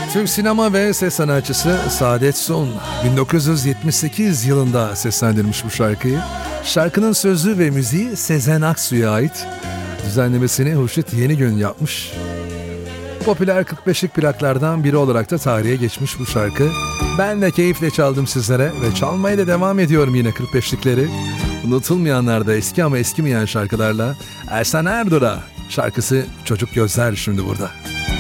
Türk sinema ve ses sanatçısı Saadet Son 1978 yılında seslendirmiş bu şarkıyı. Şarkının sözü ve müziği Sezen Aksu'ya ait. Düzenlemesini Hurşit Yenigün yapmış. Popüler 45'lik plaklardan biri olarak da tarihe geçmiş bu şarkı. Ben de keyifle çaldım sizlere ve çalmaya da devam ediyorum yine 45'likleri. Unutulmayanlarda eski ama eskimeyen şarkılarla Ersan Erdur'a şarkısı Çocuk Gözler şimdi burada.